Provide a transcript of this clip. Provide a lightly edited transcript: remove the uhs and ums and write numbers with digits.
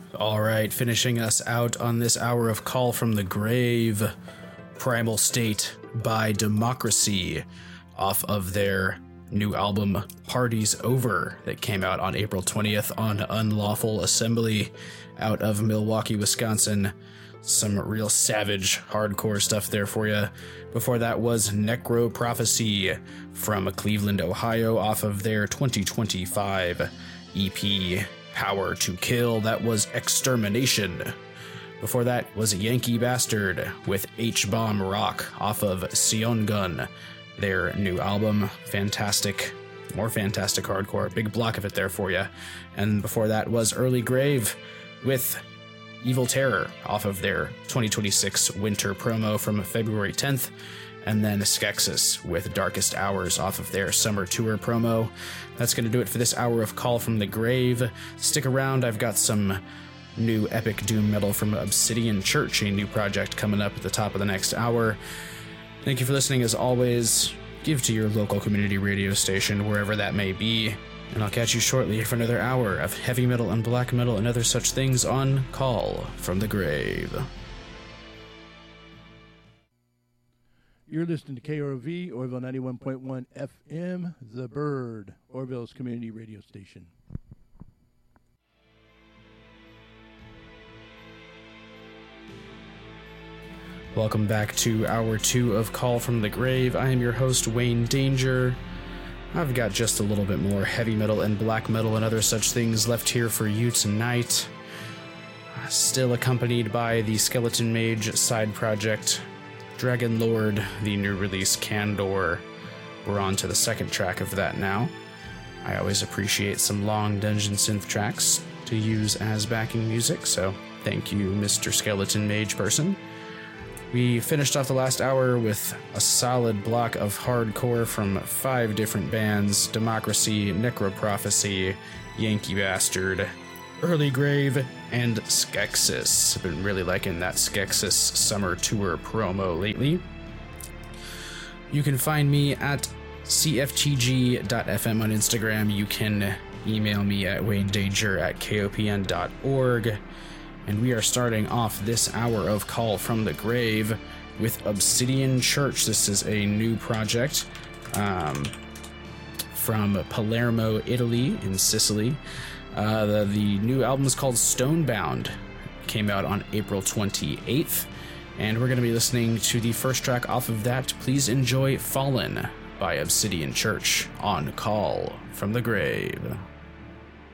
All right, finishing us out on this hour of Call from the Grave, Primal State by Democracy, off of their new album Party's Over that came out on April 20th on Unlawful Assembly out of Milwaukee, Wisconsin. Some real savage hardcore stuff there for you. Before that was Necro Prophecy from Cleveland, Ohio, off of their 2025 EP Power to Kill. That was Extermination. Before that was Yankee Bastard with H-Bomb Rock off of Sion Gun, their new album. Fantastic, more fantastic hardcore. Big block of it there for you. And before that was Early Grave with Evil Terror off of their 2026 winter promo from February 10th. And then Skeksis with Darkest Hours off of their summer tour promo. That's going to do it for this hour of Call from the Grave. Stick around, I've got some new epic doom metal from Obsidian Church, a new project coming up at the top of the next hour. Thank you for listening as always. Give to your local community radio station, wherever that may be. And I'll catch you shortly for another hour of heavy metal and black metal and other such things on Call from the Grave. You're listening to KROV, Orville 91.1 FM, The Bird, Orville's community radio station. Welcome back to Hour 2 of Call from the Grave. I am your host, Wayne Danger. I've got just a little bit more heavy metal and black metal and other such things left here for you tonight. Still accompanied by the Skeleton Mage side project, Dragon Lord, the new release Candor. We're on to the second track of that now. I always appreciate some long dungeon synth tracks to use as backing music, so thank you, Mr. Skeleton Mage person. We finished off the last hour with a solid block of hardcore from 5 different bands: Democracy, Necro Prophecy, Yankee Bastard, Early Grave, and Skeksis. I've been really liking that Skeksis summer tour promo lately. You can find me at cftg.fm on Instagram. You can email me at waynedanger@kopn.org. And we are starting off this hour of Call from the Grave with Obsidian Church. This is a new project from Palermo, Italy, in Sicily. The new album is called Stonebound. It came out on April 28th. And we're going to be listening to the first track off of that. Please enjoy Fallen by Obsidian Church on Call from the Grave.